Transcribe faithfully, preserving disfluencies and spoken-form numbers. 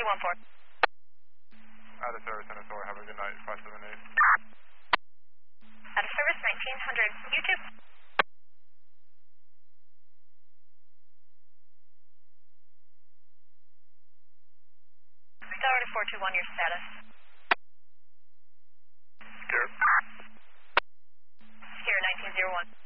one four. Out of service, N S four. Have a good night. five seven eight. Out of service, nineteen hundred. YouTube. Delta four two one, your status. Here. Here, nineteen zero one.